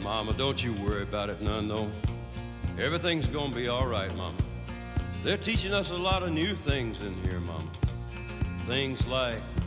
Mama, don't you worry about it none, no. Everything's gonna be all right, Mama. They're teaching us a lot of new things in here, Mama. Things like